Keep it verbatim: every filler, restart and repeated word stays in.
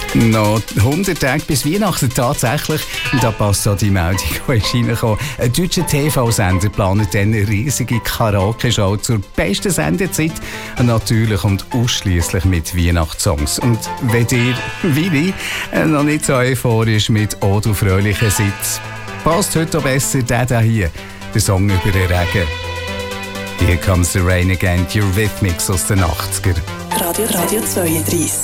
Noch hundert Tage bis Weihnachten tatsächlich. Und da passt so die Meldung, die ist reingekommen. Ein deutscher T V-Sender plant eine riesige Karaoke-Show zur besten Sendezeit. Natürlich und ausschließlich mit Weihnachtssongs. Und wenn ihr, wie ich, noch nicht so euphorisch mit «O du fröhliche Sitz», passt heute auch besser der hier, der Song über den Regen. Here Comes the Rain Again, die Eurythmics aus den achtziger. Radio, Radio zweiunddreißig.